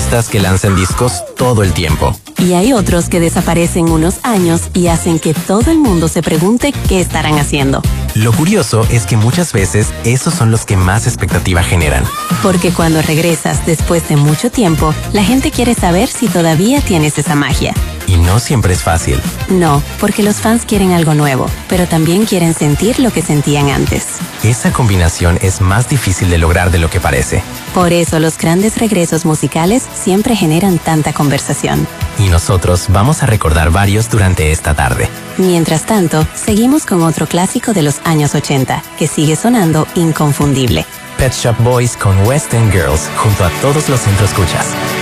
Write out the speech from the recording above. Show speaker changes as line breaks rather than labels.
artistas que lanzan discos todo el tiempo.
Y hay otros que desaparecen unos años y hacen que todo el mundo se pregunte qué estarán haciendo.
Lo curioso es que muchas veces esos son los que más expectativa generan.
Porque cuando regresas después de mucho tiempo, la gente quiere saber si todavía tienes esa magia.
Y no siempre es fácil.
No, porque los fans quieren algo nuevo, pero también quieren sentir lo que sentían antes.
Esa combinación es más difícil de lograr de lo que parece.
Por eso los grandes regresos musicales siempre generan tanta conversación.
Y nosotros vamos a recordar varios durante esta tarde.
Mientras tanto, seguimos con otro clásico de los años 80, que sigue sonando inconfundible.
Pet Shop Boys con West End Girls, junto a todos los centroescuchas.